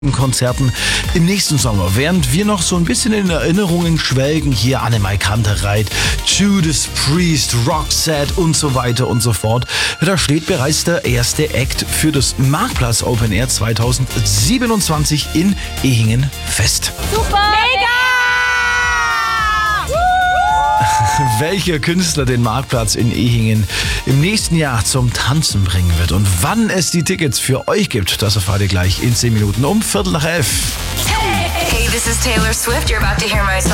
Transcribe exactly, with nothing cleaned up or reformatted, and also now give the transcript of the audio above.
Konzerten im nächsten Sommer. Während wir noch so ein bisschen in Erinnerungen schwelgen, hier Annemarie Kantereit, Judas Priest, Roxette und so weiter und so fort, da steht bereits der erste Act für das Marktplatz Open Air zwanzig siebenundzwanzig in Ehingen fest. Super! Mega! Welcher Künstler den Marktplatz in Ehingen im nächsten Jahr zum Tanzen bringen wird und wann es die Tickets für euch gibt, das erfahrt ihr gleich in zehn Minuten um Viertel nach elf. Hey, this is Taylor Swift. You're about to hear my song.